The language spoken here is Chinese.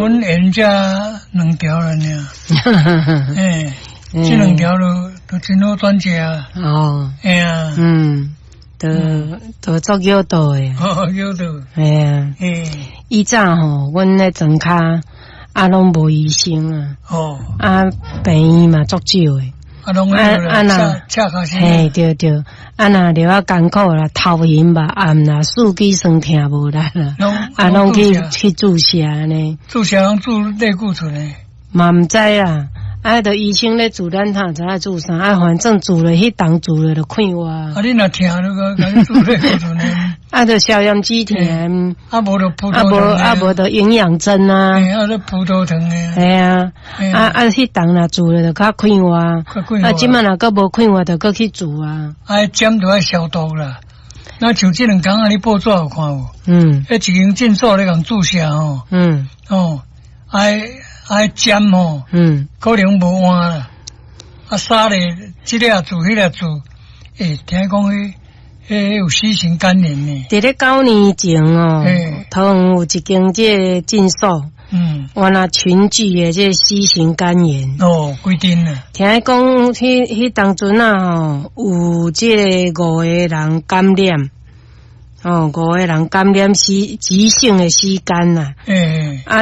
阮沿只2条了呢。哎，这2条都真好转接啊。 哦， 哎呀， 都做药道诶。 哦，有道。 哎呀，以早吼，阮咧庄骹拢无医生啊。 哦。 病院嘛足少诶。 拢那恰卡先。 嘿，对。若了啊艰苦啦，头晕吧，暗啦，四肢酸痛无力啦。拢去注射呢。 注射拢注类固醇诶。嘛毋知啦。着医生咧注咱知影注啥，反正注了迄当注了就快活。 你若听那个，甲你注类固醇诶。 着消炎止甜。 无就葡萄糖。 无就营养针啊。 就葡萄糖诶。 系啊。迄当若注了就较快活。即摆若搁无快活，就搁去注啊。 针都要消毒啦。那像这2工你报纸有看无？一间诊所咧共注射吼。针吼，可能无换啦。杀咧，这个注，迄个注，听讲迄有死性感染呢。 伫咧9年前哦，桃园有一间这诊所，原来群聚的这死性肝炎。 哦，规定啦。 听讲迄当阵啊，有这5个人感染，5个人感染急性的死肝呐。